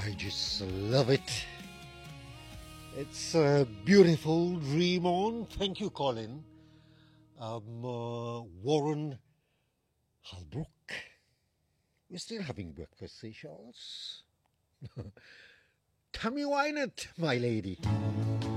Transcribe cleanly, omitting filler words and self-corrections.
I just love it. It's a beautiful dream on. Thank you, Colin. Warren Halbrook. We're still having breakfast, Seychelles. Tammy Wynette, my lady.